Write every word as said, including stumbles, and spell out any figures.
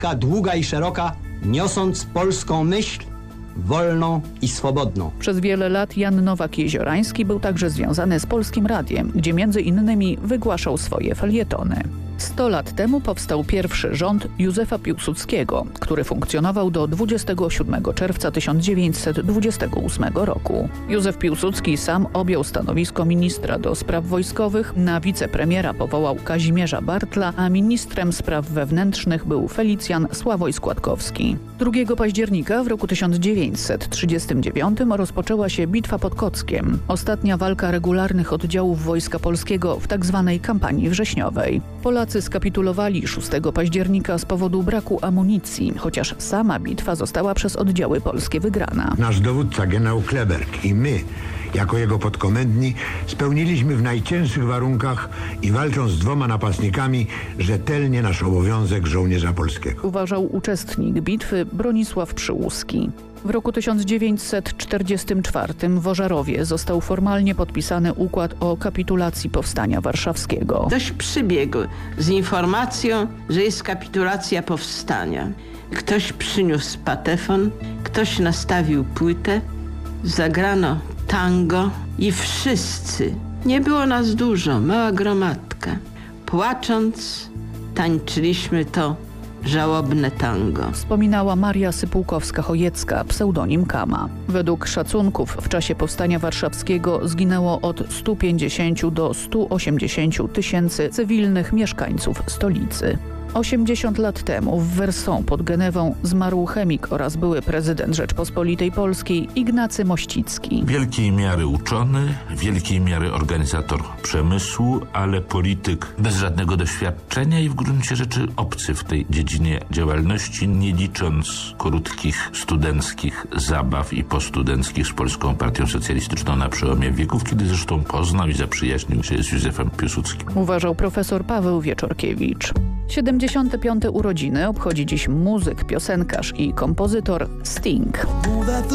Polska długa i szeroka, niosąc polską myśl, wolną i swobodną. Przez wiele lat Jan Nowak-Jeziorański był także związany z Polskim Radiem, gdzie między innymi wygłaszał swoje felietony. Sto lat temu powstał pierwszy rząd Józefa Piłsudskiego, który funkcjonował do dwudziestego siódmego czerwca tysiąc dziewięćset dwudziestego ósmego roku. Józef Piłsudski sam objął stanowisko ministra do spraw wojskowych, na wicepremiera powołał Kazimierza Bartla, a ministrem spraw wewnętrznych był Felicjan Sławoj-Składkowski. drugiego października w roku tysiąc dziewięćset trzydziestym dziewiątym rozpoczęła się bitwa pod Kockiem, ostatnia walka regularnych oddziałów Wojska Polskiego w tzw. kampanii wrześniowej. Polacy skapitulowali szóstego października z powodu braku amunicji, chociaż sama bitwa została przez oddziały polskie wygrana. Nasz dowódca generał Kleberg i my, jako jego podkomendni, spełniliśmy w najcięższych warunkach i walcząc z dwoma napastnikami rzetelnie nasz obowiązek żołnierza polskiego. Uważał uczestnik bitwy Bronisław Przyłuski. W roku tysiąc dziewięćset czterdziestym czwartym w Ożarowie został formalnie podpisany układ o kapitulacji Powstania Warszawskiego. Ktoś przybiegł z informacją, że jest kapitulacja powstania. Ktoś przyniósł patefon, ktoś nastawił płytę, zagrano tango i wszyscy, nie było nas dużo, mała gromadka, płacząc tańczyliśmy to żałobne tango. Wspominała Maria Sypułkowska-Chojecka, pseudonim Kama. Według szacunków w czasie Powstania Warszawskiego zginęło od stu pięćdziesięciu do stu osiemdziesięciu tysięcy cywilnych mieszkańców stolicy. osiemdziesiąt lat temu w Verson pod Genewą zmarł chemik oraz były prezydent Rzeczpospolitej Polskiej Ignacy Mościcki. Wielkiej miary uczony, wielkiej miary organizator przemysłu, ale polityk bez żadnego doświadczenia i w gruncie rzeczy obcy w tej dziedzinie działalności, nie licząc krótkich studenckich zabaw i postudenckich z Polską Partią Socjalistyczną na przełomie wieków, kiedy zresztą poznał i zaprzyjaźnił się z Józefem Piłsudskim. Uważał profesor Paweł Wieczorkiewicz. siedemdziesiąte piąte urodziny obchodzi dziś muzyk, piosenkarz i kompozytor Sting.